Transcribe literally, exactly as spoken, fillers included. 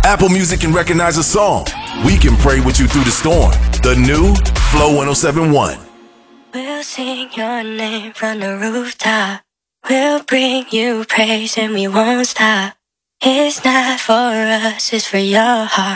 Apple Music can recognize a song. We can pray with you through the storm. The new Flow one oh seven point one. We'll sing your name from the rooftop. We'll bring you praise and we won't stop. It's not for us, it's for your heart.